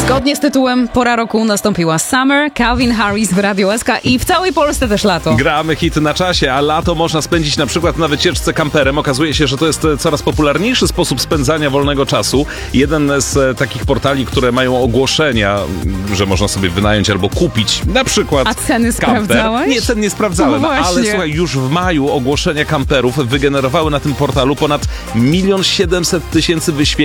Zgodnie z tytułem Pora roku nastąpiła Summer, Calvin Harris w Radio SK i w całej Polsce też lato. Gramy hity na czasie, a lato można spędzić na przykład na wycieczce kamperem. Okazuje się, że to jest coraz popularniejszy sposób spędzania wolnego czasu. Jeden z takich portali, które mają ogłoszenia, że można sobie wynająć albo kupić na przykład A ceny kamper. sprawdzałeś? Nie, cen nie sprawdzałem, No ale właśnie. słuchaj, już w maju ogłoszenia kamperów wygenerowały na tym portalu ponad 1 700 000 wyświetleń.